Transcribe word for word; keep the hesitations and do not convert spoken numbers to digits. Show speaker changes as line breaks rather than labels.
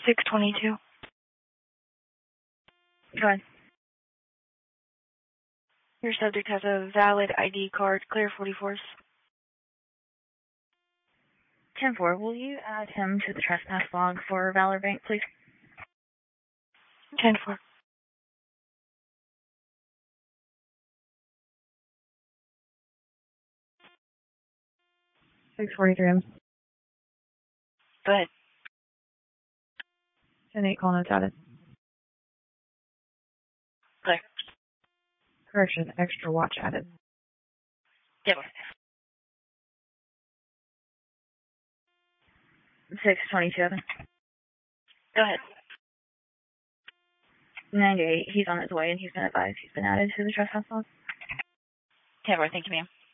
six twenty-two.
Go ahead.
Your subject has a valid I D card, clear forty-fours.
ten four, will you add him to the trespass log for Valor Bank, please?
ten four.
six forty-three.
Go ahead.
ten eight, call notes added.
Clear.
Correction, extra watch added.
Yep.
six twenty-seven.
Go ahead.
ninety-eight, he's on his way and he's been advised he's been added to the trespass log.
ten four, thank you, ma'am.